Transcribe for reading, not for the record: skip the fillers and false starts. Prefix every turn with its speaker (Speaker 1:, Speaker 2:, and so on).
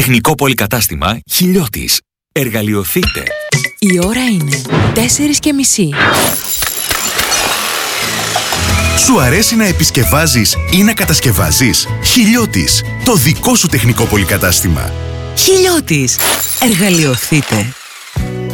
Speaker 1: Τεχνικό πολυκατάστημα Χιλιώτης. Εργαλειοθείτε.
Speaker 2: Η ώρα είναι 4:30.
Speaker 3: Σου αρέσει να επισκευάζεις ή να κατασκευάζεις? Χιλιώτης, το δικό σου τεχνικό πολυκατάστημα.
Speaker 2: Χιλιώτης. Εργαλειοθείτε.